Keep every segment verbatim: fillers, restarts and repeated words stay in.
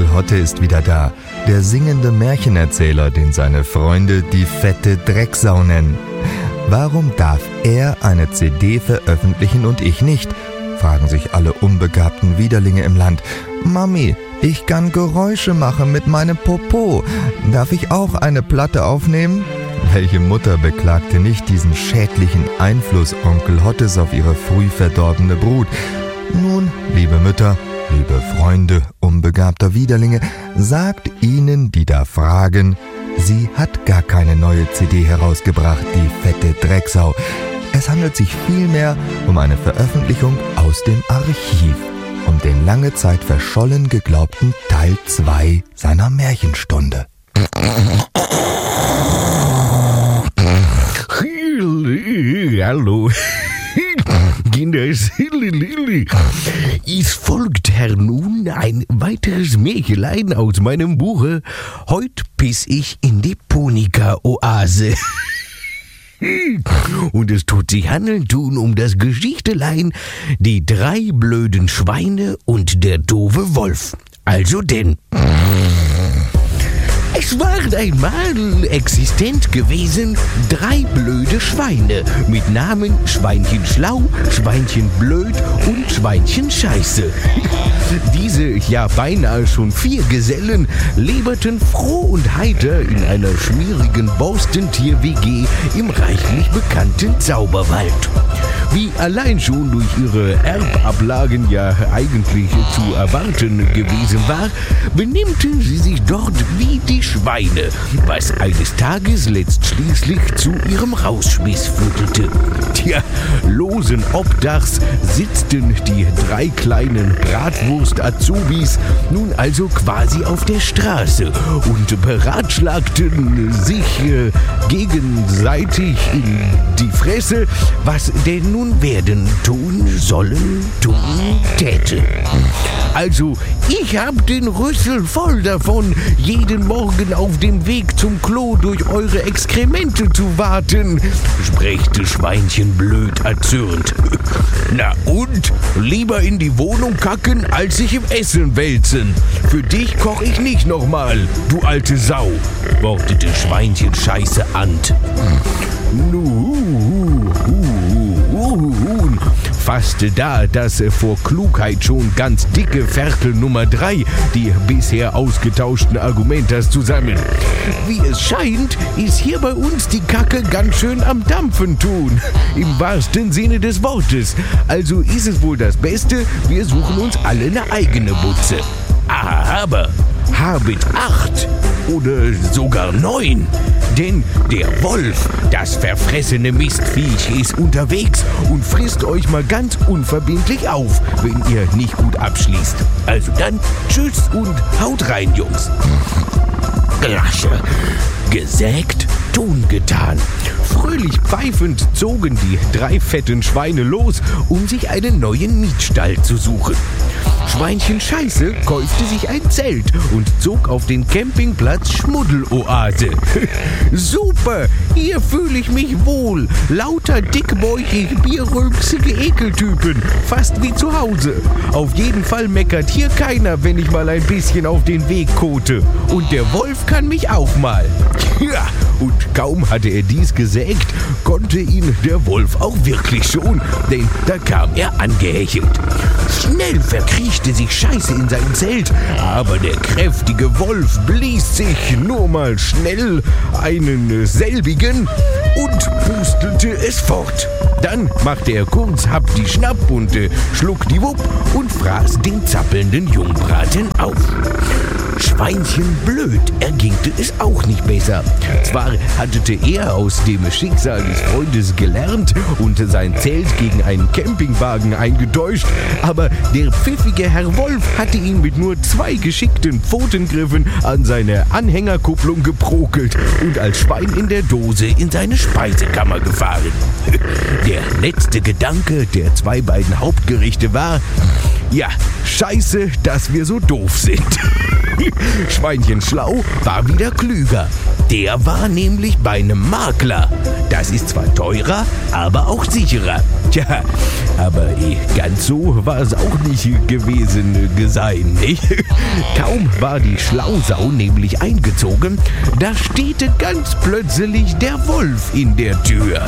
Onkel Hotte ist wieder da, der singende Märchenerzähler, den seine Freunde die fette Drecksau nennen. Warum darf er eine C D veröffentlichen und ich nicht? Fragen sich alle unbegabten Widerlinge im Land. Mami, ich kann Geräusche machen mit meinem Popo. Darf ich auch eine Platte aufnehmen? Welche Mutter beklagte nicht diesen schädlichen Einfluss Onkel Hottes auf ihre früh verdorbene Brut? Nun, liebe Mütter, liebe Freunde unbegabter Widerlinge, sagt ihnen, die da fragen, sie hat gar keine neue C D herausgebracht, die fette Drecksau. Es handelt sich vielmehr um eine Veröffentlichung aus dem Archiv, um den lange Zeit verschollen geglaubten Teil zwei seiner Märchenstunde. Hallo, Kinders, es folgt nun ein weiteres Märchlein aus meinem Buche. Heut piss ich in die Punika-Oase. Und es tut sich handeln tun um das Geschichtelein Die drei blöden Schweine und der doofe Wolf. Also denn... Es waren einmal existent gewesen drei blöde Schweine mit Namen Schweinchen Schlau, Schweinchen Blöd und Schweinchen Scheiße. Diese, ja beinahe schon vier Gesellen, leberten froh und heiter in einer schmierigen Borstentier-W G im reichlich bekannten Zauberwald. Wie allein schon durch ihre Erbablagen ja eigentlich zu erwarten gewesen war, benimmten sie sich dort wie die Schweine, was eines Tages letztschließlich zu ihrem Rausschmiss führte. Tja, losen Obdachs sitzten die drei kleinen Bratwurst-Azubis nun also quasi auf der Straße und beratschlagten sich äh, gegenseitig in die Fresse, was denn nun werden, tun, sollen, tun, täte. Also, ich hab den Rüssel voll davon, jeden Morgen auf dem Weg zum Klo durch eure Exkremente zu warten, sprächte Schweinchen blöd erzürnt. Na und? Lieber in die Wohnung kacken, als sich im Essen wälzen. Für dich koch ich nicht nochmal, du alte Sau, wortete Schweinchen Scheiße Ant. Nu, fasste da das vor Klugheit schon ganz dicke Ferkel Nummer drei die bisher ausgetauschten Argumentas zusammen. Wie es scheint, ist hier bei uns die Kacke ganz schön am Dampfen tun. Im wahrsten Sinne des Wortes. Also ist es wohl das Beste, wir suchen uns alle eine eigene Butze. Aber habet acht oder sogar neun, denn der Wolf, das verfressene Mistviech, ist unterwegs und frisst euch mal ganz unverbindlich auf, wenn ihr nicht gut abschließt. Also dann, tschüss und haut rein, Jungs. Glasche. Gesägt, tun getan. Fröhlich pfeifend zogen die drei fetten Schweine los, um sich einen neuen Mietstall zu suchen. Schweinchen Scheiße käufte sich ein Zelt und zog auf den Campingplatz Schmuddeloase. Super, hier fühle ich mich wohl. Lauter dickbäuchig, bierrülpsige Ekeltypen, fast wie zu Hause. Auf jeden Fall meckert hier keiner, wenn ich mal ein bisschen auf den Weg kote. Und der Wolf kann mich auch mal. Ja, und kaum hatte er dies gesägt, konnte ihn der Wolf auch wirklich schon, denn da kam er angehechelt. Schnell verkriechte sich Scheiße in sein Zelt, aber der kräftige Wolf blies sich nur mal schnell einen selbigen und pustelte es fort. Dann machte er kurz Happ die Schnapp und äh, schluck die Wupp und fraß den zappelnden Jungbraten auf. Schweinchen blöd ergingte es auch nicht besser. Zwar hatte er aus dem Schicksal des Freundes gelernt und sein Zelt gegen einen Campingwagen eingedeutscht, aber der pfiffige Herr Wolf hatte ihn mit nur zwei geschickten Pfotengriffen an seine Anhängerkupplung geprokelt und als Schwein in der Dose in seine Speisekammer gefahren. Der letzte Gedanke der zwei beiden Hauptgerichte war: Ja, scheiße, dass wir so doof sind. Schweinchen Schlau war wieder klüger. Der war nämlich bei einem Makler. Das ist zwar teurer, aber auch sicherer. Tja, aber eh, ganz so war es auch nicht gewesen äh, sein, nicht? Kaum war die Schlausau nämlich eingezogen, da steht ganz plötzlich der Wolf in der Tür.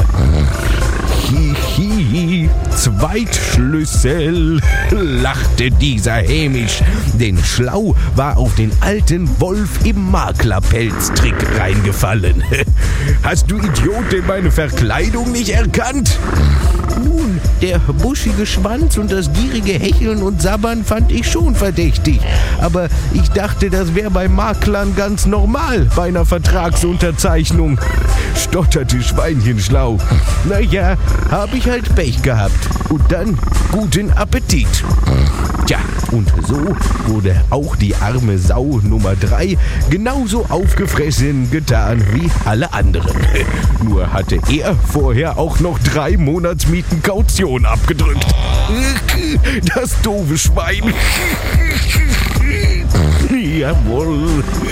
Hihi, Zweitschlüssel, lachte dieser hämisch, denn schlau war auf den alten Wolf im Maklerpelztrick reingefallen. Hast du Idiot denn meine Verkleidung nicht erkannt? Nun, der buschige Schwanz und das gierige Hecheln und Sabbern fand ich schon verdächtig. Aber ich dachte, das wäre bei Maklern ganz normal bei einer Vertragsunterzeichnung, stotterte Schweinchenschlau. Naja, habe ich halt Pech gehabt. Und dann guten Appetit. Tja, und so wurde auch die arme Sau Nummer drei genauso aufgefressen getan wie alle anderen. Nur hatte er vorher auch noch drei Monatsmieten Kaution abgedrückt. Das doofe Schwein. Jawohl.